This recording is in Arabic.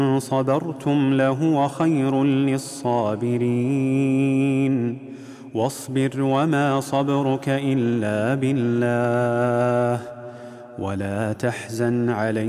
صبرتم لهو خير للصابرين واصبر وما صبرك إلا بالله ولا تحزن عليهم